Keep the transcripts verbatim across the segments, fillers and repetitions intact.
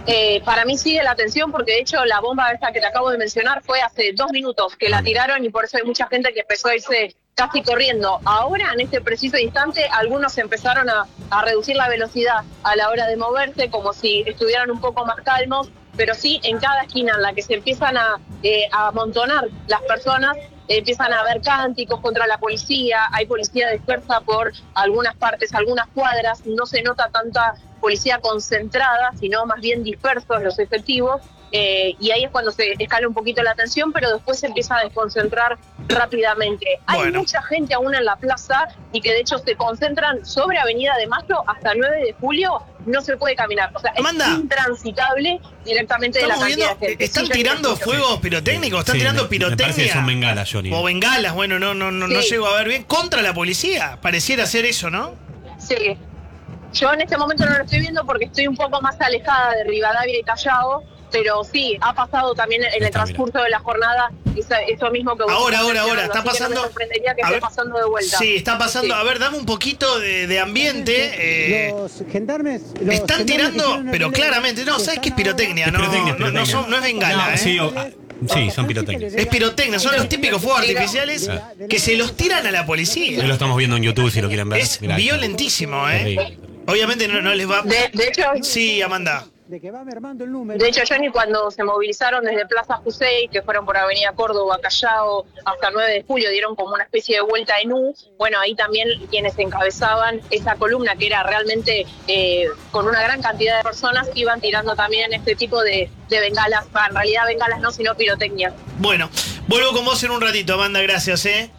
Eh, para mí sigue la tensión porque de hecho la bomba esta que te acabo de mencionar fue hace dos minutos que la tiraron y por eso hay mucha gente que empezó a irse casi corriendo. Ahora, en este preciso instante, algunos empezaron a, a reducir la velocidad a la hora de moverse como si estuvieran un poco más calmos, pero sí en cada esquina en la que se empiezan a, eh, a amontonar las personas, eh, empiezan a haber cánticos contra la policía, hay policía dispersa por algunas partes, algunas cuadras, no se nota tanta policía concentrada, sino más bien dispersos los efectivos, eh, y ahí es cuando se escala un poquito la tensión, pero después se empieza a desconcentrar rápidamente. Hay bueno. mucha gente aún en la plaza y que de hecho se concentran sobre Avenida de Mayo hasta nueve de julio, no se puede caminar, o sea, Amanda, es intransitable directamente de la cantidad viendo, de gente. ¿Están sí, tirando fuegos pirotécnicos? ¿Están sí, tirando me, pirotecnia? Me parece que son bengalas, Johnny. O bengalas, bueno, no, no, no, sí. no llego a ver bien. Contra la policía, pareciera ser eso, ¿no? Sí. Yo en este momento no lo estoy viendo porque estoy un poco más alejada de Rivadavia y Callao, pero sí, ha pasado también en el Está, transcurso mira. de la jornada eso mismo que vos Ahora, ahora, mencionando, ahora, está así que pasando. no me sorprendería que a esté ver, pasando de vuelta. Sí, está pasando. Sí. A ver, dame un poquito de, de ambiente. Eh, Los gendarmes. Los están gendarmes tirando, hicieron el pero pelea, claramente, no, que ¿sabes qué es están ahora- pirotecnia? Es No, pirotecnia, es no, no, pirotecnia. son- no es bengala, No, ¿eh? sí, o- ah, sí, son pirotecnias. Es pirotecnia, son los típicos fuegos artificiales que se los tiran a la Hoy policía. lo estamos viendo en YouTube si lo quieren ver. Es Mirá, ahí está. violentísimo, ¿eh? Terrible. Obviamente no, no les va. De, de hecho, Sí, Amanda. De que va mermando el número. de hecho, Johnny, cuando se movilizaron desde Plaza Jusey, que fueron por Avenida Córdoba, Callao, hasta nueve de julio, dieron como una especie de vuelta en U. Bueno, ahí también quienes encabezaban esa columna, que era realmente eh, con una gran cantidad de personas, iban tirando también este tipo de, de bengalas. En realidad, bengalas no, sino pirotecnia. Bueno, vuelvo con vos en un ratito, Amanda, gracias, ¿eh?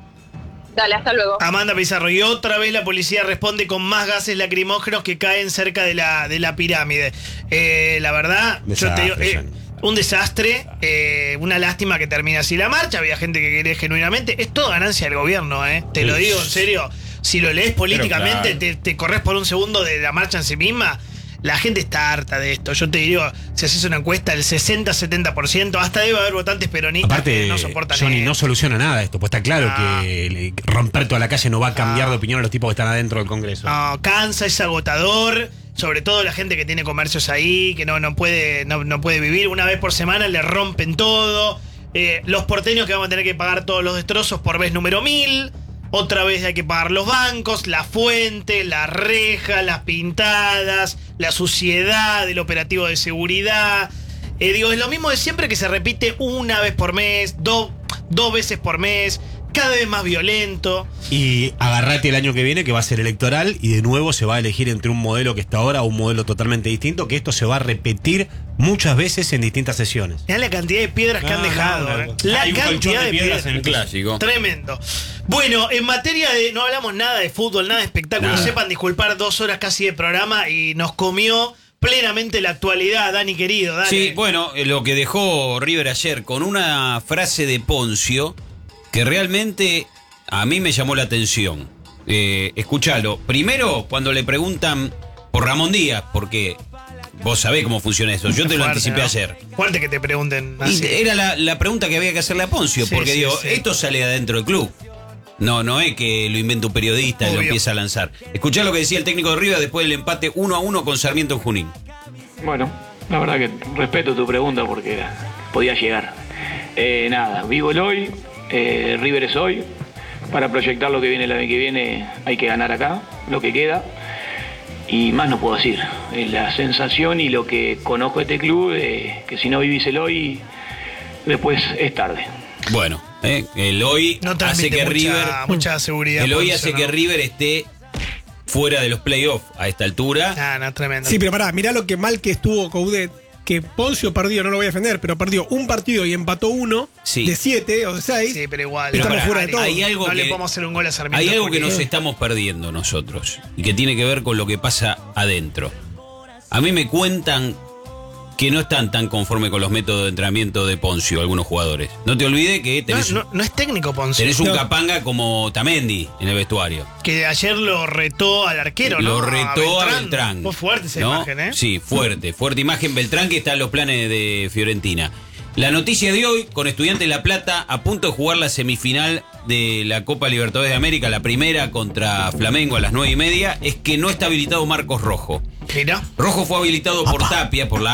Dale, hasta luego. Amanda Pizarro. Y otra vez la policía responde con más gases lacrimógenos que caen cerca de la, de la pirámide. Eh, la verdad, yo te digo, Desastre, eh, Johnny. un desastre, eh, una lástima que termine así la marcha. Había gente que quería genuinamente. Es todo ganancia del gobierno, ¿eh? Te lo digo en serio. Si lo lees políticamente, claro. te, te corres por un segundo de la marcha en sí misma. La gente está harta de esto. Yo te digo, si haces una encuesta, el sesenta a setenta por ciento, hasta debe haber votantes peronistas Aparte, que no soportan Johnny, esto. no soluciona nada esto, pues está claro Ah. que le- romper toda la calle no va a cambiar Ah. de opinión a los tipos que están adentro del Congreso. No, cansa, es agotador. Sobre todo la gente que tiene comercios ahí, que no, no, puede, no, no puede vivir. Una vez por semana le rompen todo. Eh, los porteños que vamos a tener que pagar todos los destrozos por vez número mil. Otra vez hay que pagar los bancos, la fuente, la reja, las pintadas, la suciedad, el operativo de seguridad. Eh, digo, es lo mismo de siempre que se repite una vez por mes, do- dos veces por mes, cada vez más violento. Y agarrate el año que viene, que va a ser electoral, y de nuevo se va a elegir entre un modelo que está ahora o un modelo totalmente distinto, que esto se va a repetir muchas veces en distintas sesiones. Mirá la cantidad de piedras que No, han dejado. no, eh. no. La Hay un colchón cantidad de de piedras piedras. en el clásico. Tremendo. Bueno, en materia de. No hablamos nada de fútbol, nada de espectáculo. Nada. Sepan disculpar dos horas casi de programa y nos comió plenamente la actualidad, Dani querido. Dale. Sí, bueno, eh, lo que dejó River ayer con una frase de Poncio que realmente a mí me llamó la atención. Eh, escuchalo. Primero, cuando le preguntan por Ramón Díaz, porque vos sabés cómo funciona eso. Yo te lo Fuerte, anticipé ¿no? ayer. Fuerte que te pregunten Y así. era la, la pregunta que había que hacerle a Poncio, Sí, porque sí, digo, sí. esto sale de adentro del club. No, no es que lo inventa un periodista y lo Obvio. empieza a lanzar. Escuchá lo que decía el técnico de River después del empate uno a uno con Sarmiento en Junín. Bueno, la verdad que respeto tu pregunta porque podía llegar. Eh, nada, vivo el hoy, eh, River es hoy. Para proyectar lo que viene el año que viene hay que ganar acá, lo que queda. Y más no puedo decir. Es la sensación y lo que conozco de este club, eh, que si no vivís el hoy, después es tarde. Bueno, eh, el hoy No hace transmite que mucha, River. mucha seguridad. El hoy Poncio, hace ¿no? que River esté fuera de los playoffs a esta altura. Ah, no, tremendo. Sí, pero pará, mirá lo que mal que estuvo Coudet, que Poncio perdió, no lo voy a defender, pero perdió un partido y empató uno Sí. de siete o de seis. Sí, pero igual. Pero estamos pará, fuera de todo. hay algo no que, le podemos hacer un gol a Sarmiento. hay algo que porque- nos estamos perdiendo nosotros y que tiene que ver con lo que pasa adentro. A mí me cuentan que no están tan conformes con los métodos de entrenamiento de Poncio, algunos jugadores. No te olvides que No, tenés, no- no es técnico Poncio. tenés un No. capanga como Tamendi en el vestuario. Que ayer lo retó al arquero, ¿no? Lo retó a Beltrán. Fue fuerte esa ¿no? imagen, ¿eh? Sí, fuerte. Fuerte imagen Beltrán que está en los planes de Fiorentina. La noticia de hoy, con Estudiantes La Plata a punto de jugar la semifinal de la Copa Libertadores de América, la primera contra Flamengo a las nueve y media, es que no está habilitado Marcos Rojo. Mira. Rojo fue habilitado por Tapia, por la